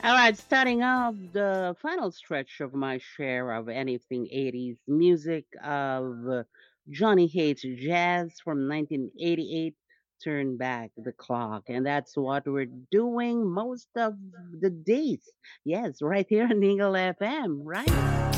All right, starting off the final stretch of my share of anything 80s music of Johnny Hates Jazz from 1988. Turn back the clock, and that's what we're doing most of the days. Yes, right here on Eagle FM, right?